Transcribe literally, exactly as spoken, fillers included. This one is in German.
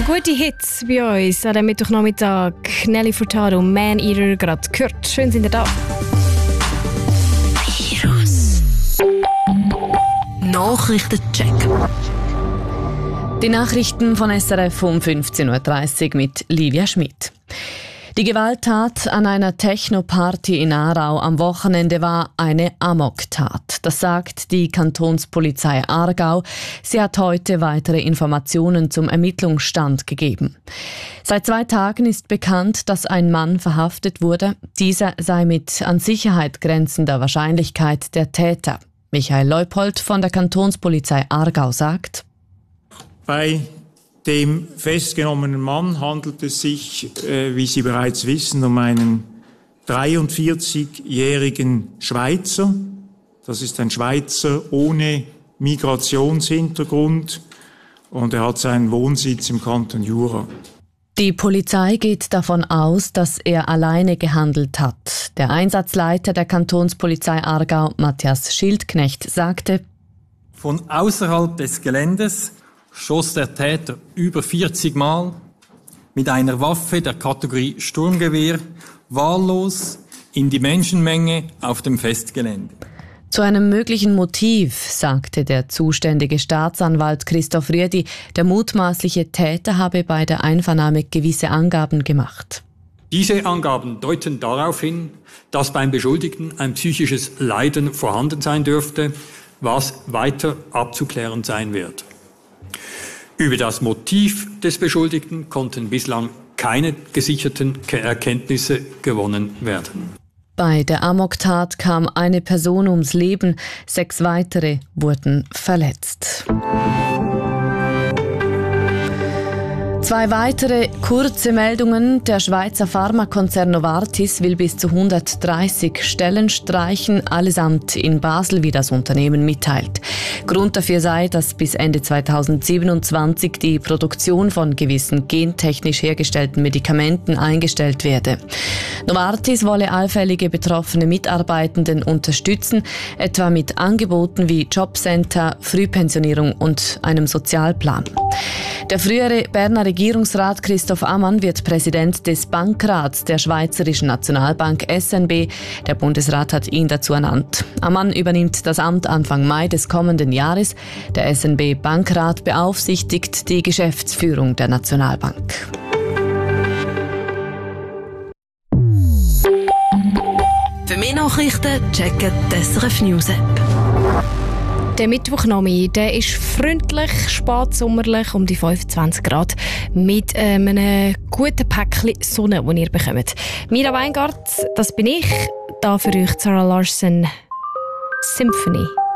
Gute Hits bei uns an diesem Mittwochnachmittag. Nelly Furtado, Man Eater, gerade gehört. Schön sind ihr da. Virus Nachrichtencheck. Die Nachrichten von S R F um fünfzehn Uhr dreißig mit Livia Schmidt. Die Gewalttat an einer Techno-Party in Aarau am Wochenende war eine Amoktat. Das sagt die Kantonspolizei Aargau. Sie hat heute weitere Informationen zum Ermittlungsstand gegeben. Seit zwei Tagen ist bekannt, dass ein Mann verhaftet wurde. Dieser sei mit an Sicherheit grenzender Wahrscheinlichkeit der Täter. Michael Leupold von der Kantonspolizei Aargau sagt: Bei dem festgenommenen Mann handelt es sich, äh, wie Sie bereits wissen, um einen dreiundvierzigjährigen Schweizer. Das ist ein Schweizer ohne Migrationshintergrund und er hat seinen Wohnsitz im Kanton Jura. Die Polizei geht davon aus, dass er alleine gehandelt hat. Der Einsatzleiter der Kantonspolizei Aargau, Matthias Schildknecht, sagte: Von außerhalb des Geländes schoss der Täter über vierzig Mal mit einer Waffe der Kategorie Sturmgewehr wahllos in die Menschenmenge auf dem Festgelände. Zu einem möglichen Motiv sagte der zuständige Staatsanwalt Christoph Riedi, der mutmaßliche Täter habe bei der Einvernahme gewisse Angaben gemacht. Diese Angaben deuten darauf hin, dass beim Beschuldigten ein psychisches Leiden vorhanden sein dürfte, was weiter abzuklären sein wird. Über das Motiv des Beschuldigten konnten bislang keine gesicherten Erkenntnisse gewonnen werden. Bei der Amoktat kam eine Person ums Leben, sechs weitere wurden verletzt. Zwei weitere kurze Meldungen. Der Schweizer Pharmakonzern Novartis will bis zu hundertdreißig Stellen streichen, allesamt in Basel, wie das Unternehmen mitteilt. Grund dafür sei, dass bis Ende zweitausendsiebenundzwanzig die Produktion von gewissen gentechnisch hergestellten Medikamenten eingestellt werde. Novartis wolle allfällige betroffene Mitarbeitenden unterstützen, etwa mit Angeboten wie Jobcenter, Frühpensionierung und einem Sozialplan. Der frühere Berner Regierungsrat Christoph Ammann wird Präsident des Bankrats der Schweizerischen Nationalbank S N B. Der Bundesrat hat ihn dazu ernannt. Ammann übernimmt das Amt Anfang Mai des kommenden Jahres. Der S N B-Bankrat beaufsichtigt die Geschäftsführung der Nationalbank. Für mehr Nachrichten checken die S R F News App. Der Mittwochnachmittag, der ist freundlich, spätsommerlich, um die fünfundzwanzig Grad, mit einem guten Päckchen Sonne, das ihr bekommt. Mira Weingart, das bin ich. Da für euch Zara Larsson Symphony.